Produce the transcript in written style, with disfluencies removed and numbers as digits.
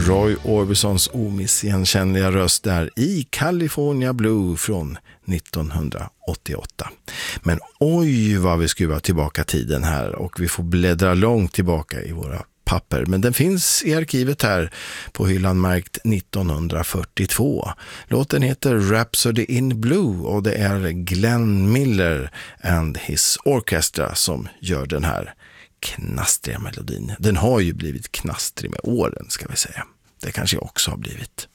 Roy Orbisons omissigenkännliga röst där i California Blue från 1988. Men oj vad vi skruvar tillbaka tiden här och vi får bläddra långt tillbaka i våra papper. Men den finns i arkivet här på hyllan märkt 1942. Låten heter Rhapsody in Blue och det är Glenn Miller and his orchestra som gör den här knastriga melodin. Den har ju blivit knastrig med åren ska vi säga. Det kanske jag också har blivit.